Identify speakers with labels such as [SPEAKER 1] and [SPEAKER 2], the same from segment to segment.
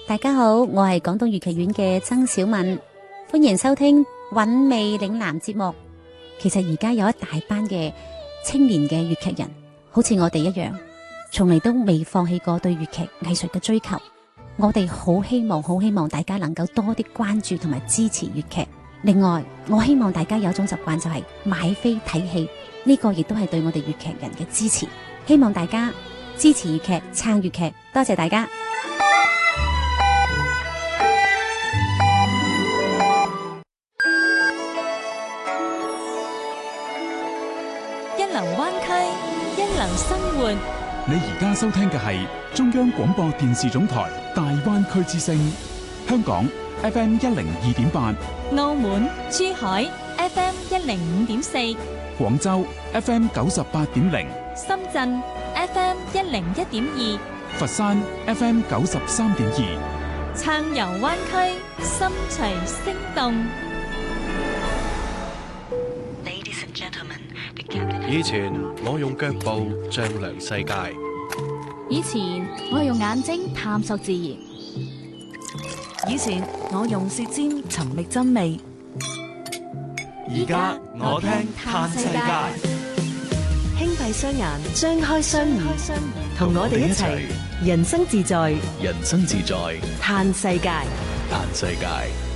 [SPEAKER 1] 大家好，我係廣東粵劇院嘅曾小敏，歡迎收聽韻味嶺南節目。其實而家有一大班嘅青年嘅粵劇人，好似我哋一樣，從嚟都未放棄過對粵劇藝術嘅追求。我哋好希望大家能夠多啲關注同埋支持粵劇。另外，我希望大家有一種習慣就係買飛睇戲，呢個亦都係對我哋粵劇人嘅支持。希望大家支持粵劇，撐粵劇，多謝大家。
[SPEAKER 2] 一流灣區，一流生活。
[SPEAKER 3] 你而家收聽嘅係中央廣播電視總台大灣區之聲，香港 FM 102.8，
[SPEAKER 2] 澳門、珠海 FM 105.4，
[SPEAKER 3] 廣州 FM 98.0，
[SPEAKER 2] 深圳 FM 101.2，
[SPEAKER 3] 佛山 FM 93.2。
[SPEAKER 2] 暢遊灣區，心隨聲動。
[SPEAKER 4] 以前我用腳步丈量世界，
[SPEAKER 5] 以前我用眼睛探索自然，
[SPEAKER 6] 以前我用舌尖尋覓真味，
[SPEAKER 4] 而家我聽嘆世界。
[SPEAKER 6] 輕閉雙眼，張開雙耳，同我哋一齊人生自在，
[SPEAKER 4] 人生自在，
[SPEAKER 6] 嘆世界，
[SPEAKER 4] 嘆世界。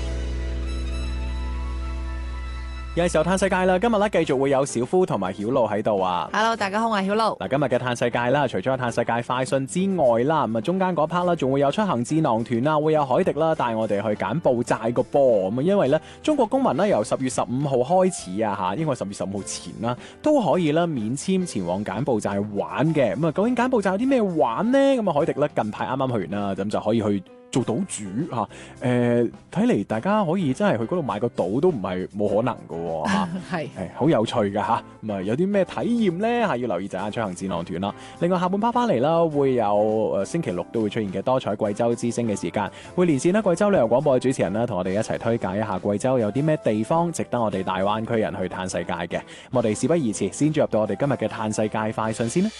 [SPEAKER 7] 有時候嘆世界啦，今日咧繼續會有小夫同埋曉露喺度啊。
[SPEAKER 8] Hello， 大家好，我係曉露。
[SPEAKER 7] 嗱，今日嘅嘆世界啦，除咗有嘆世界快訊之外啦，咁啊中間嗰 part 啦，仲會有出行智囊團啊，會有海迪啦帶我哋去柬埔寨個波咁啊。因為咧中國公民咧由10月15號開始啊嚇，應該10月15號前啦，都可以啦免簽前往柬埔寨玩嘅。咁啊，究竟柬埔寨有啲咩玩呢？咁啊，海迪咧近排啱啱去完啦，咁就可以去做島主嚇，睇嚟大家可以真係去嗰度買個島都唔係冇可能㗎喎嚇，係好有趣㗎嚇。咁啊有啲咩體驗咧嚇，要留意就係出行智囊團啦。另外下半 part 翻嚟啦，會有星期六都會出現嘅多彩貴州之聲嘅時間，會連線啦貴州旅遊廣播嘅主持人啦，同我哋一齊推介一下貴州有啲咩地方值得我哋大灣區人去嘆世界嘅。我哋事不宜遲，先進入到我哋今日嘅嘆世界快訊先啦。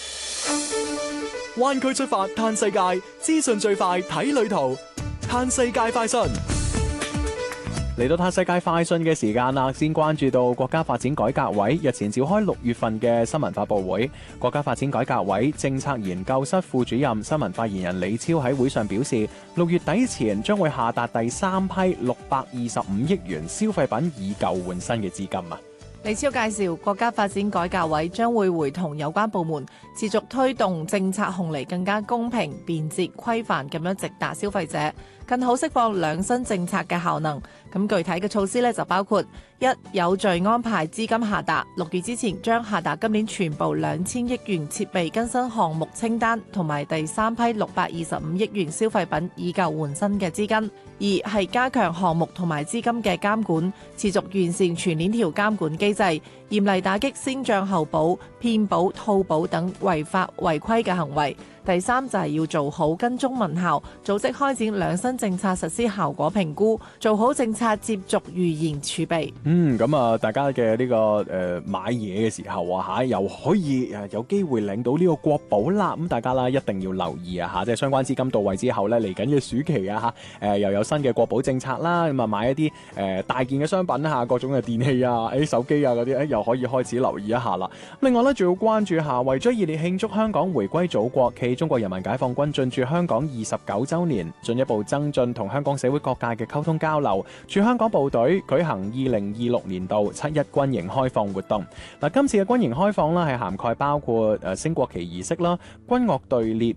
[SPEAKER 7] 灣區出發嘆世界，資訊最快睇旅途，嘆世界快訊。嚟到嘆世界快訊嘅時間啦，先關注到國家發展改革委日前召開6月份嘅新聞發佈會。國家發展改革委政策研究室副主任、新聞發言人李超喺會上表示，6月底前將會下達第3批625億元消費品以舊換新嘅資金啊。
[SPEAKER 8] 李超介紹，國家發展改革委將會會同有關部門持續推動政策紅利更加公平、便捷、規範咁樣直達消費者，更好釋放兩新政策嘅效能。咁具體嘅措施呢，就包括：一、有序安排資金下達，6月之前將下達今年全部2000億元設備更新項目清單，同埋第3批625億元消費品以舊換新嘅資金。二係加強項目同埋資金嘅監管，持續完善全鏈條監管機制，嚴厲打擊先帳後補、騙保、套保等違法違規嘅行為。第三就係要做好跟蹤問效，組織開展兩新政策實施效果評估，做好政策接續預言儲備。咁
[SPEAKER 7] 啊，大家嘅呢個買嘢嘅時候啊嚇，又可以有機會領到呢個國寶啦。咁大家啦一定要留意啊嚇，即係相關資金到位之後咧，嚟緊嘅暑期啊嚇，又有新嘅國寶政策啦。咁啊買一啲大件嘅商品嚇，各種嘅電器啊、手機啊嗰啲，又可以開始留意一下啦。另外咧，仲要關注下，為咗熱烈慶祝香港回歸祖國，中國人民解放軍進駐香港29週年，進一步增進同香港社會各界嘅溝通交流。駐香港部隊舉行2026年度7·1軍營開放活動。嗱，今次嘅軍營開放啦，係涵蓋包括升國旗儀式啦、軍樂隊列